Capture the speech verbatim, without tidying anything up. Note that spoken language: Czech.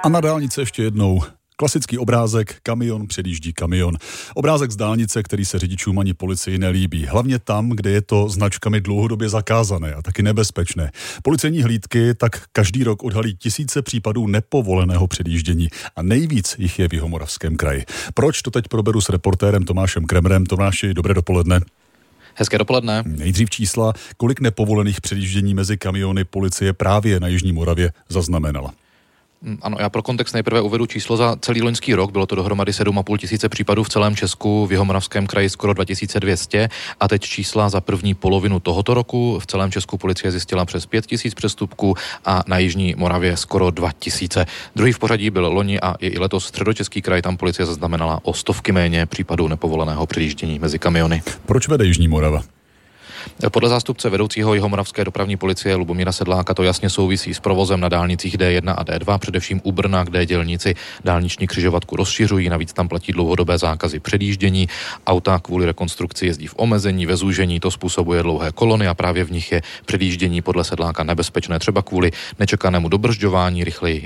A na dálnici ještě jednou klasický obrázek, kamion předjíždí kamion. Obrázek z dálnice, který se řidičům ani policii nelíbí. Hlavně tam, kde je to značkami dlouhodobě zakázané a taky nebezpečné. Policejní hlídky tak každý rok odhalí tisíce případů nepovoleného předjíždění a nejvíc jich je v Jihomoravském kraji. Proč, to teď proberu s reportérem Tomášem Kremrem. Tomáši, dobré dopoledne. Hezké dopoledne. Nejdřív čísla, kolik nepovolených předjíždění mezi kamiony policie právě na Jižní Moravě zaznamenala. Ano, já pro kontext nejprve uvedu číslo za celý loňský rok. Bylo to dohromady sedm a půl tisíce případů v celém Česku, v Jihomoravském kraji skoro dva tisíce dvě stě a teď čísla za první polovinu tohoto roku. V celém Česku policie zjistila přes pět tisíc přestupků a na Jižní Moravě skoro dva tisíce. Druhý v pořadí byl loni a je i letos Středočeský kraj, tam policie zaznamenala o stovky méně případů nepovoleného předjíždění mezi kamiony. Proč vede Jižní Morava? Podle zástupce vedoucího Jihomoravské dopravní policie Lubomíra Sedláka to jasně souvisí s provozem na dálnicích D jedna a D dva, především u Brna, kde dělníci dálniční křižovatku rozšiřují, navíc tam platí dlouhodobé zákazy předjíždění. Auta kvůli rekonstrukci jezdí v omezení, ve zúžení, to způsobuje dlouhé kolony a právě v nich je předjíždění podle Sedláka nebezpečné, třeba kvůli nečekanému dobržďování, rychleji